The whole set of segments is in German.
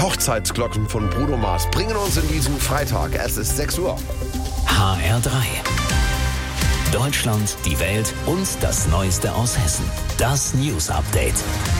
Hochzeitsglocken von Bruno Mars bringen uns in diesen Freitag. Es ist 6 Uhr. HR3. Deutschland, die Welt und das Neueste aus Hessen. Das News Update.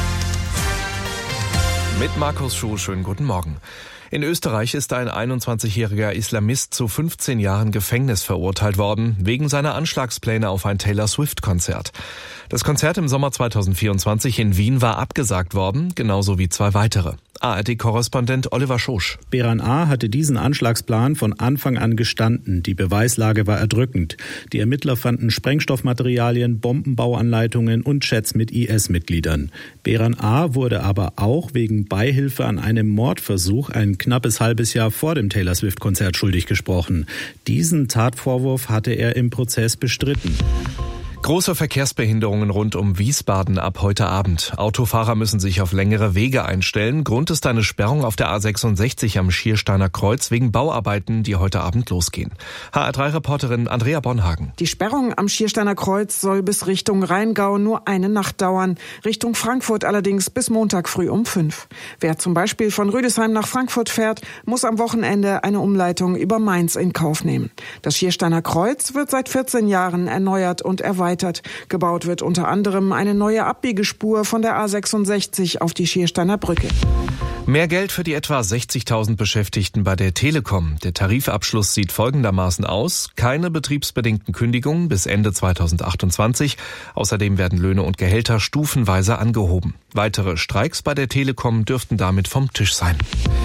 Mit Markus Schuh, schönen guten Morgen. In Österreich ist ein 21-jähriger Islamist zu 15 Jahren Gefängnis verurteilt worden, wegen seiner Anschlagspläne auf ein Taylor Swift-Konzert. Das Konzert im Sommer 2024 in Wien war abgesagt worden, genauso wie 2 weitere. ARD-Korrespondent Oliver Schosch. Beran A. hatte diesen Anschlagsplan von Anfang an gestanden. Die Beweislage war erdrückend. Die Ermittler fanden Sprengstoffmaterialien, Bombenbauanleitungen und Chats mit IS-Mitgliedern. Beran A. wurde aber auch wegen Beihilfe an einem Mordversuch ein knappes halbes Jahr vor dem Taylor Swift-Konzert schuldig gesprochen. Diesen Tatvorwurf hatte er im Prozess bestritten. Große Verkehrsbehinderungen rund um Wiesbaden ab heute Abend. Autofahrer müssen sich auf längere Wege einstellen. Grund ist eine Sperrung auf der A66 am Schiersteiner Kreuz wegen Bauarbeiten, die heute Abend losgehen. HR3-Reporterin Andrea Bonhagen. Die Sperrung am Schiersteiner Kreuz soll bis Richtung Rheingau nur eine Nacht dauern. Richtung Frankfurt allerdings bis Montag früh um 5. Wer zum Beispiel von Rüdesheim nach Frankfurt fährt, muss am Wochenende eine Umleitung über Mainz in Kauf nehmen. Das Schiersteiner Kreuz wird seit 14 Jahren erneuert und erweitert. Gebaut wird unter anderem eine neue Abbiegespur von der A66 auf die Schiersteiner Brücke. Mehr Geld für die etwa 60.000 Beschäftigten bei der Telekom. Der Tarifabschluss sieht folgendermaßen aus: keine betriebsbedingten Kündigungen bis Ende 2028. Außerdem werden Löhne und Gehälter stufenweise angehoben. Weitere Streiks bei der Telekom dürften damit vom Tisch sein.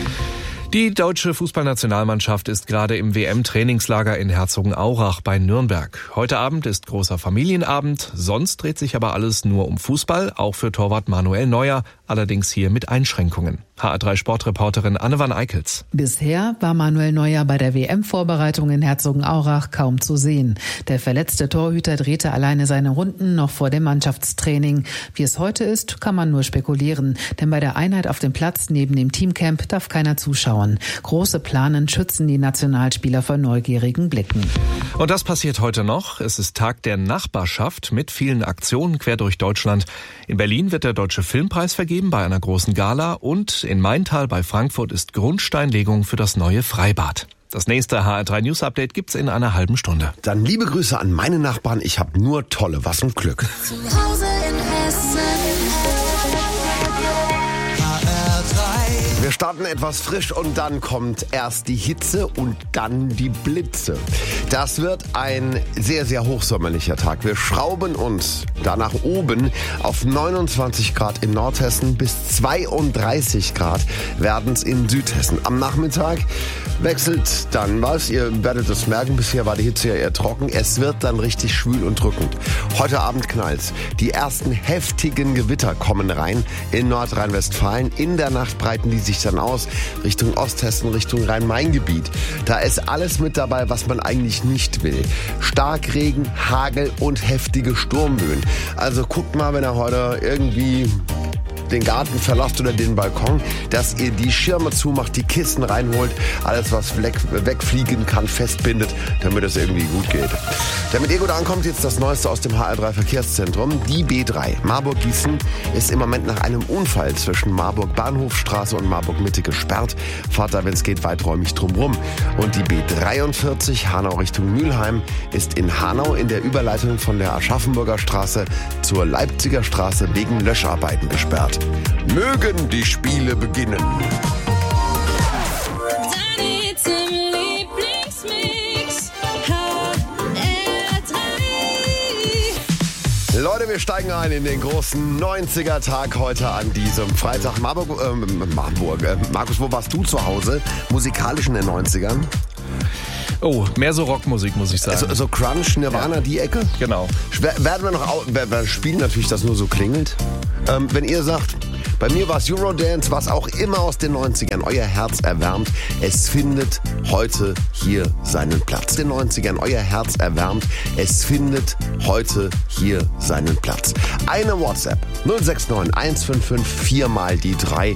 Die deutsche Fußballnationalmannschaft ist gerade im WM-Trainingslager in Herzogenaurach bei Nürnberg. Heute Abend ist großer Familienabend, sonst dreht sich aber alles nur um Fußball, auch für Torwart Manuel Neuer, allerdings hier mit Einschränkungen. HR3-Sportreporterin Anne van Eickels. Bisher war Manuel Neuer bei der WM-Vorbereitung in Herzogenaurach kaum zu sehen. Der verletzte Torhüter drehte alleine seine Runden noch vor dem Mannschaftstraining. Wie es heute ist, kann man nur spekulieren, denn bei der Einheit auf dem Platz neben dem Teamcamp darf keiner zuschauen. Große Planen schützen die Nationalspieler vor neugierigen Blicken. Und das passiert heute noch. Es ist Tag der Nachbarschaft mit vielen Aktionen quer durch Deutschland. In Berlin wird der Deutsche Filmpreis vergeben bei einer großen Gala und in Maintal bei Frankfurt ist Grundsteinlegung für das neue Freibad. Das nächste HR3 News Update gibt's in einer halben Stunde. Dann liebe Grüße an meine Nachbarn. Ich habe nur tolle, was und Glück. Zu Hause in Hessen. Wir starten etwas frisch und dann kommt erst die Hitze und dann die Blitze. Das wird ein sehr, sehr hochsommerlicher Tag. Wir schrauben uns da nach oben auf 29 Grad in Nordhessen, bis 32 Grad werden es in Südhessen. Am Nachmittag wechselt dann was. Ihr werdet es merken, bisher war die Hitze ja eher trocken. Es wird dann richtig schwül und drückend. Heute Abend knallt's. Die ersten heftigen Gewitter kommen rein in Nordrhein-Westfalen. In der Nacht breiten die sich dann aus Richtung Osthessen, Richtung Rhein-Main-Gebiet. Da ist alles mit dabei, was man eigentlich nicht will. Starkregen, Hagel und heftige Sturmböen. Also guckt mal, wenn ihr heute irgendwie den Garten verlasst oder den Balkon, dass ihr die Schirme zumacht, die Kissen reinholt, alles was wegfliegen kann, festbindet, damit es irgendwie gut geht. Damit ihr gut ankommt, jetzt das Neueste aus dem HR3 Verkehrszentrum. Die B3 Marburg-Gießen ist im Moment nach einem Unfall zwischen Marburg-Bahnhofstraße und Marburg-Mitte gesperrt. Fahrt da, wenn es geht, weiträumig drumrum. Und die B43 Hanau Richtung Mülheim ist in Hanau in der Überleitung von der Aschaffenburger Straße zur Leipziger Straße wegen Löscharbeiten gesperrt. Mögen die Spiele beginnen. Leute, wir steigen ein in den großen 90er-Tag heute an diesem Freitag. Markus, wo warst du zu Hause? Musikalisch in den 90ern? Oh, mehr so Rockmusik, muss ich sagen. So Crunch, Nirvana, ja. Die Ecke? Genau. Werden wir spielen natürlich, das nur so klingelt. Wenn ihr sagt, bei mir war es Eurodance, was auch immer aus den 90ern euer Herz erwärmt. Es findet heute hier seinen Platz. Den 90ern euer Herz erwärmt. Es findet heute hier seinen Platz. Eine WhatsApp 069 155 4 mal die 3.